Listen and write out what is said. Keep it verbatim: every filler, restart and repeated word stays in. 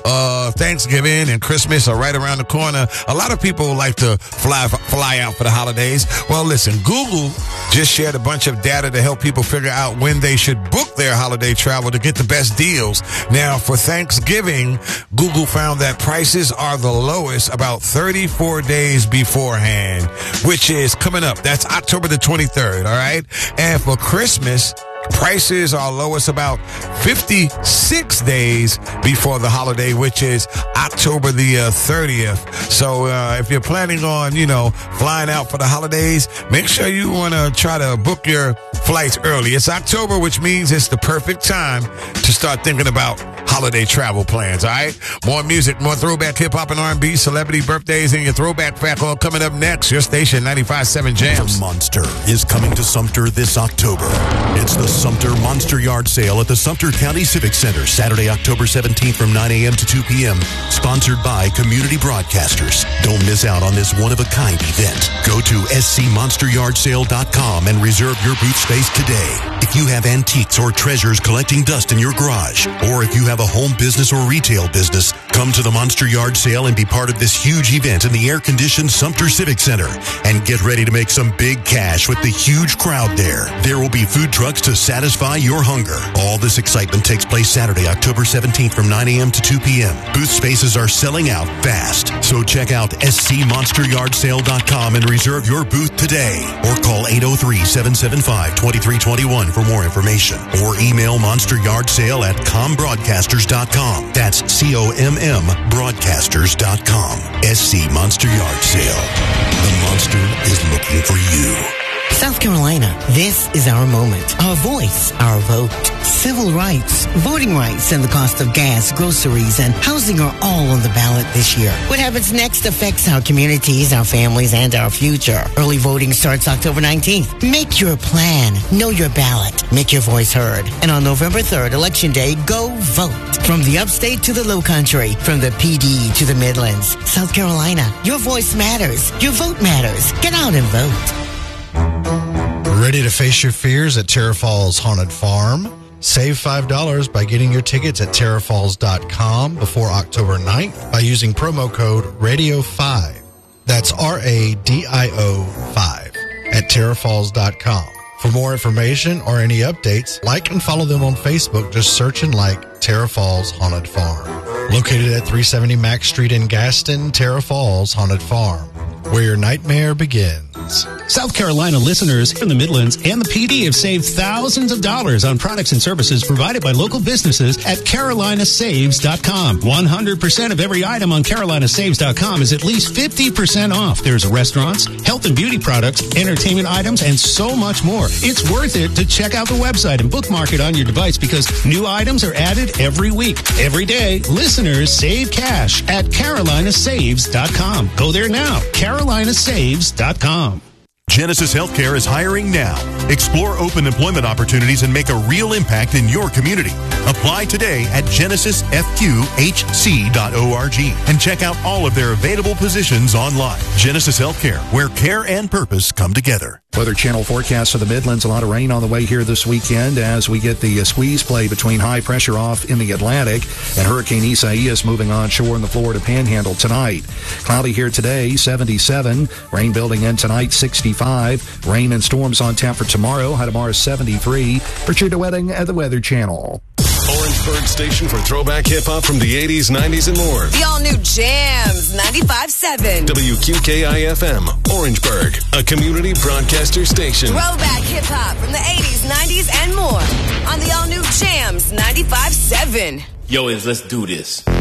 uh, Thanksgiving and Christmas are right around the corner. A lot of people like to fly fly out for the holidays. Well, listen, Google just shared a bunch of data to help people figure out when they should book their holiday travel to get the best deals. Now, for Thanksgiving, Google found that prices are the lowest about thirty-four days beforehand, which is coming up. That's October the twenty-third, all right? And for Christmas, prices are lowest about fifty-six days before the holiday, which is October the uh, thirtieth. So uh, if you're planning on, you know, flying out for the holidays, make sure you want to try to book your flights early. It's October, which means it's the perfect time to start thinking about holiday travel plans, all right? More music, more throwback hip-hop and R and B, celebrity birthdays, and your throwback fact all coming up next. Your station, ninety-five point seven Jams. The Monster is coming to Sumter this October. It's the Sumter Monster Yard Sale at the Sumter County Civic Center, Saturday, October seventeenth from nine a.m. to two p.m., sponsored by Community Broadcasters. Don't miss out on this one-of-a-kind event. Go to s c monster yard sale dot com and reserve your booth space today. If you have antiques or treasures collecting dust in your garage, or if you have a home business or retail business, come to the Monster Yard Sale and be part of this huge event in the air-conditioned Sumter Civic Center. And get ready to make some big cash with the huge crowd there. There will be food trucks to satisfy your hunger. All this excitement takes place Saturday, October seventeenth from nine a.m. to two p.m. Booth spaces are selling out fast. So check out s c monster yard sale dot com and reserve your booth today. Or call eight oh three, seven seven five, two three two one for more information. Or email monsteryardsale at com broadcasters dot com. That's C O M M broadcasters dot com. S C Monster Yard Sale. The monster is looking for you. South Carolina, this is our moment, our voice, our vote. Civil rights, voting rights, and the cost of gas, groceries, and housing are all on the ballot this year. What happens next affects our communities, our families, and our future. Early voting starts October nineteenth. Make your plan. Know your ballot. Make your voice heard. And on November third, Election Day, go vote. From the upstate to the low country, from the P D to the Midlands, South Carolina, your voice matters. Your vote matters. Get out and vote. Ready to face your fears at Terra Falls Haunted Farm? Save five dollars by getting your tickets at terra falls dot com before October ninth by using promo code radio five. That's R A D I O five at terra falls dot com. For more information or any updates, like and follow them on Facebook. Just search and like Terra Falls Haunted Farm. Located at three seventy Mack Street in Gaston, Terra Falls Haunted Farm, where your nightmare begins. South Carolina listeners in the Midlands and the P D have saved thousands of dollars on products and services provided by local businesses at carolina saves dot com. one hundred percent of every item on carolina saves dot com is at least fifty percent off. There's restaurants, health and beauty products, entertainment items, and so much more. It's worth it to check out the website and bookmark it on your device because new items are added every week. Every day, listeners save cash at carolina saves dot com. Go there now, carolina saves dot com. Genesis Healthcare is hiring now. Explore open employment opportunities and make a real impact in your community. Apply today at genesis f q h c dot org and check out all of their available positions online. Genesis Healthcare, where care and purpose come together. Weather Channel forecast for the Midlands. A lot of rain on the way here this weekend as we get the uh, squeeze play between high pressure off in the Atlantic and Hurricane Isaias moving onshore in the Florida Panhandle tonight. Cloudy here today, seventy-seven. Rain building in tonight, sixty-five. Rain and storms on tap for tomorrow. High tomorrow, seventy-three. Richard DeWetting at the Weather Channel. Orangeburg station for throwback hip-hop from the eighties, nineties, and more. The all-new Jams, ninety-five point seven. W Q K I F M, Orangeburg, a community broadcaster station. Throwback hip-hop from the eighties, nineties, and more. On the all-new Jams, ninety-five point seven. Yo, is let's do this.